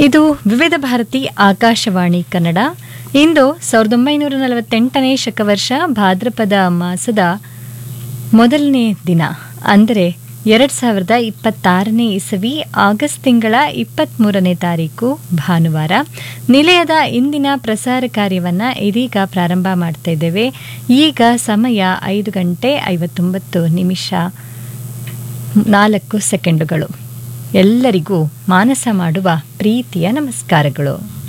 ಇದು ವಿವಿಧ ಭಾರತಿ ಆಕಾಶವಾಣಿ ಕನ್ನಡ. ಇಂದು 1948ನೇ ಶಕವರ್ಷ ಭಾದ್ರಪದ ಮಾಸದ ಮೊದಲನೇ ದಿನ, ಅಂದರೆ 2026ನೇ ಇಸವಿ ಆಗಸ್ಟ್ ತಿಂಗಳ 23ನೇ ತಾರೀಕು ಭಾನುವಾರ. ನಿಲಯದ ಇಂದಿನ ಪ್ರಸಾರ ಕಾರ್ಯವನ್ನು ಇದೀಗ ಪ್ರಾರಂಭ ಮಾಡ್ತಾ ಇದ್ದೇವೆ. ಈಗ ಸಮಯ 5 ಗಂಟೆ 59 ನಿಮಿಷ 4 ಸೆಕೆಂಡುಗಳು. ಎಲ್ಲರಿಗೂ ಮಾನಸ ಮಾಡುವ ಪ್ರೀತಿಯ ನಮಸ್ಕಾರಗಳು.